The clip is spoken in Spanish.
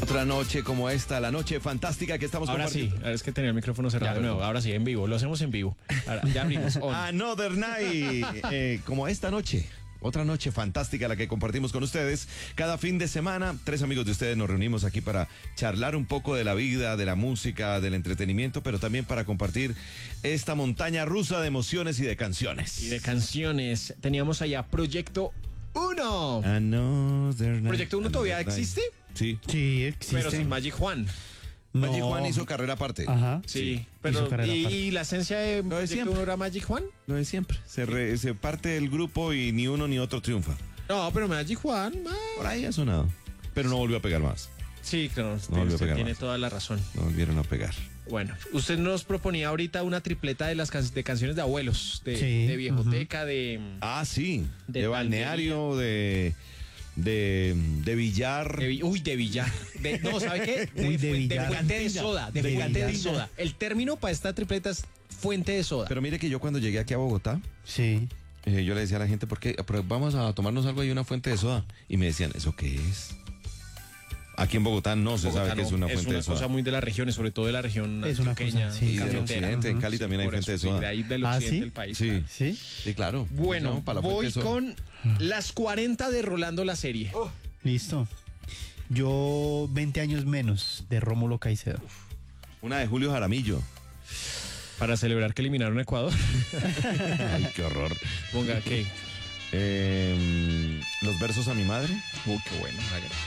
Otra noche como esta, la noche fantástica que estamos Ahora compartiendo. sí, es que tenía el micrófono cerrado de nuevo. Ahora sí, en vivo, lo hacemos en vivo. Ahora, ya abrimos. Another night, como esta noche. Otra noche fantástica la que compartimos con ustedes. Cada fin de semana, 3 amigos de ustedes nos reunimos aquí para charlar un poco de la vida, de la música, del entretenimiento, pero también para compartir esta montaña rusa de emociones y de canciones. Y de canciones. Teníamos allá Proyecto 1. Another night. ¿Proyecto 1 todavía Another night. existe? Sí. Sí, existe. Pero sin Magic Juan. Magic Juan hizo carrera aparte. Ajá. Sí, Hizo pero carrera aparte. ¿y la esencia de de Proyecto siempre. 1 era Magic Juan? Lo de siempre. Se parte el grupo y ni uno ni otro triunfa. No, pero Magic Juan. Por ahí ha sonado. Pero no volvió a pegar más. Sí, claro, volvió a usted pegar tiene más. toda la razón. No volvieron a pegar. Bueno, usted nos proponía ahorita una tripleta de las de canciones de abuelos, Sí, de viejoteca, de Sí. De De balneario, de billar. de billar. No, ¿sabe qué? Uy, de de billar. fuente de soda, de De fuente de billar. soda. El término para esta tripleta es fuente de soda. Pero mire que yo cuando llegué aquí a Bogotá, Sí. yo le decía a la gente, ¿por qué? Pero vamos a tomarnos algo ahí, una fuente de soda. Y me decían, ¿eso qué es? Aquí en Bogotá no se sabe Bogotá que es no, una fuente de Es una cosa soda. muy de las regiones, sobre todo de la región Es una antioqueña, cosa, sí. Y del cafetera. occidente, en Cali también hay Por fuente de eso, sí, soda. de ahí del ¿Ah, occidente sí? del país. Sí. ¿Sí? Sí, claro. Bueno, No, para la fuente voy de soda. con las 40 de Rolando la serie. Listo. Yo 20 años menos de Rómulo Caicedo. Una de Julio Jaramillo. Para celebrar que eliminaron a Ecuador. Ay, qué horror. Ponga, ¿qué? Los versos a mi madre. Qué bueno, hágale.